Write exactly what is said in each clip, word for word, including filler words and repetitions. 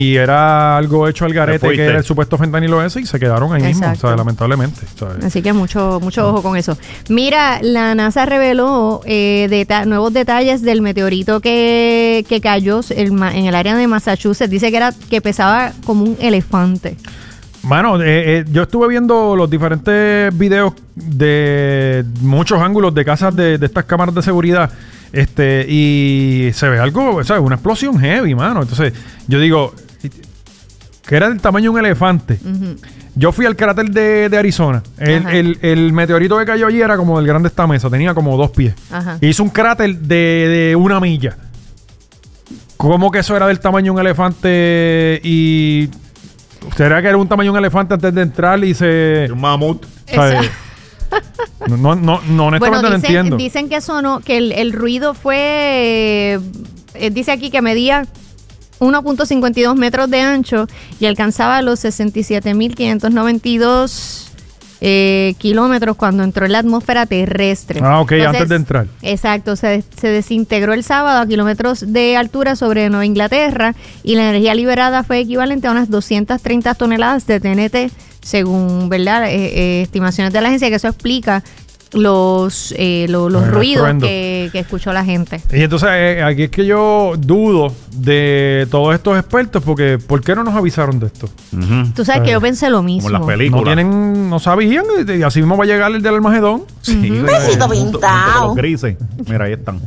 y era algo hecho al garete que era el supuesto fentanilo ese y se quedaron ahí Exacto. mismo, o sea, lamentablemente. ¿sabes? Así que mucho mucho ojo con eso. Mira, la NASA reveló eh, deta- nuevos detalles del meteorito que, que cayó el, en el área de Massachusetts. Dice que era que pesaba como un elefante. Bueno, eh, eh, yo estuve viendo los diferentes videos de muchos ángulos de casas de, de estas cámaras de seguridad. Este, y se ve algo, ¿sabes? Una explosión heavy, mano. Entonces, yo digo, que era del tamaño de un elefante. Uh-huh. Yo fui al cráter de, de Arizona. El, el, el meteorito que cayó allí era como del grande esta mesa, tenía como dos pies. Ajá. Hizo un cráter de, de una milla. ¿Cómo que eso era del tamaño de un elefante? Y ¿será que era un tamaño de un elefante antes de entrar y se... un mamut. ¿sabes? No, no, no, no honestamente bueno, dicen, no entiendo. Dicen que sonó, que el, el ruido fue, eh, dice aquí que medía uno punto cincuenta y dos metros de ancho y alcanzaba los sesenta y siete mil quinientos noventa y dos eh, kilómetros cuando entró en la atmósfera terrestre. Ah, ok, Entonces, antes de entrar. Exacto, se, se desintegró el sábado a kilómetros de altura sobre Nueva Inglaterra y la energía liberada fue equivalente a unas doscientas treinta toneladas de T N T, según verdad eh, eh, estimaciones de la agencia, que eso explica los eh, lo, los el ruidos que, que escuchó la gente. Y entonces eh, aquí es que yo dudo de todos estos expertos porque ¿por qué no nos avisaron de esto? Uh-huh. Tú sabes eh, que yo pensé lo mismo. Como las películas. No tienen, no sabían y así mismo va a llegar el del Armagedón. Sí, uh-huh. Besito pintado. Los grises. Mira, ahí están.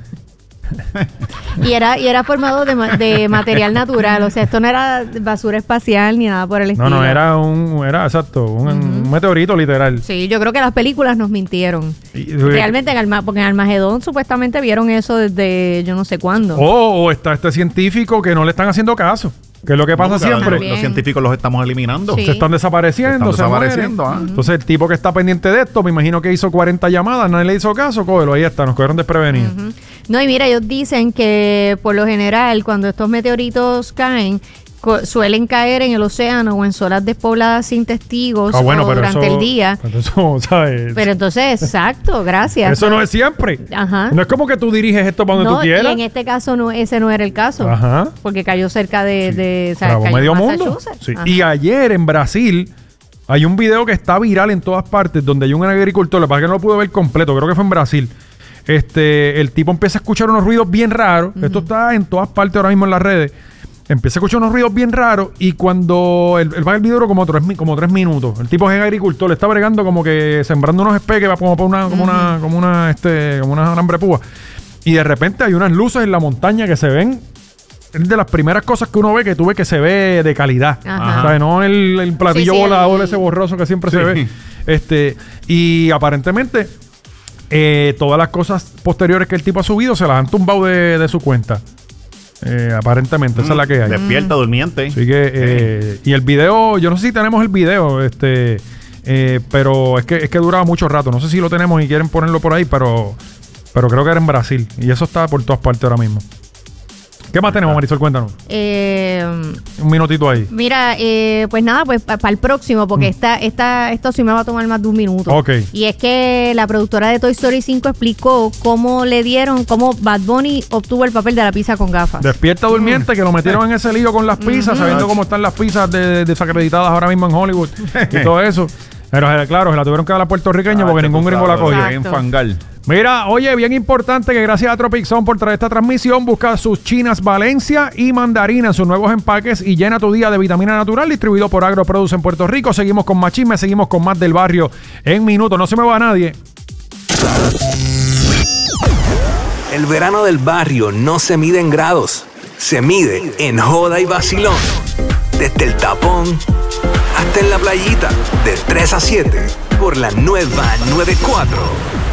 y era y era formado de, de material natural, o sea, esto no era basura espacial ni nada por el estilo. No, no, era un, era exacto, un, uh-huh. un meteorito literal. Sí, yo creo que las películas nos mintieron. Y, Realmente, en Alma, porque en Armagedón supuestamente vieron eso desde yo no sé cuándo. O, o está este científico que no le están haciendo caso. Que es lo que pasa no, siempre. Los, los científicos los estamos eliminando. Sí. Se están desapareciendo. Se están desapareciendo. Se uh-huh. Entonces, el tipo que está pendiente de esto, me imagino que hizo cuarenta llamadas, nadie le hizo caso, cógelo, ahí está, nos cogieron desprevenidos. Uh-huh. No, y mira, ellos dicen que por lo general, cuando estos meteoritos caen, co- suelen caer en el océano o en zonas despobladas sin testigos ah, bueno, o durante eso, el día. Pero, eso, ¿sabes? Pero entonces, exacto, gracias. Eso no es siempre. Ajá. No es como que tú diriges esto para donde no, tú quieras. Y en este caso, no, ese no era el caso. Ajá. Porque cayó cerca de... Sí. de o sea, cayó medio mundo. Sí. Y ayer en Brasil hay un video que está viral en todas partes donde hay un agricultor, lo que pasa es que no lo pude ver completo, creo que fue en Brasil. Este, el tipo empieza a escuchar unos ruidos bien raros. Uh-huh. Esto está en todas partes ahora mismo en las redes. Empieza a escuchar unos ruidos bien raros y cuando el, el, el video duró como tres, como tres minutos. El tipo es agricultor, le está bregando como que sembrando unos espeques como para una, como uh-huh. una, como una, este, como una alambre púa. Y de repente hay unas luces en la montaña que se ven. Es de las primeras cosas que uno ve que tú ves que se ve de calidad. Ajá. O sea, no el, el platillo sí, sí, volador el... ese borroso que siempre sí. se ve. Este, y aparentemente eh, todas las cosas posteriores que el tipo ha subido se las han tumbado de, de su cuenta. Eh, aparentemente, mm, esa es la que hay. Despierta, durmiente. Así que, eh, sí. Y el video, yo no sé si tenemos el video, este, eh, pero es que, es que duraba mucho rato. No sé si lo tenemos y quieren ponerlo por ahí, pero, pero creo que era en Brasil. Y eso está por todas partes ahora mismo. ¿Qué más tenemos, Marisol? Cuéntanos. Eh, Un minutito ahí. Mira, eh, pues nada, pues para pa el próximo, porque mm. esta, esta, esto sí me va a tomar más de un minuto. Ok. Y es que la productora de Toy Story cinco explicó cómo le dieron, cómo Bad Bunny obtuvo el papel de la pizza con gafas. Despierta durmiente, mm. que lo metieron en ese lío con las pizzas, mm-hmm. sabiendo cómo están las pizzas de, desacreditadas ahora mismo en Hollywood y todo eso. Pero claro, se la tuvieron que dar a puertorriqueños ah, porque ningún gringo la cogió. En fangal. Mira, oye, bien importante que gracias a Tropic Zone por traer esta transmisión. Busca sus chinas Valencia y mandarina en sus nuevos empaques y llena tu día de vitamina natural, distribuido por AgroProduce en Puerto Rico. Seguimos con más chisme, seguimos con más del barrio en minutos. No se me va nadie. El verano del barrio no se mide en grados, se mide en joda y vacilón. Desde el tapón hasta en la playita, de tres a siete, por la nueva noventa y cuatro.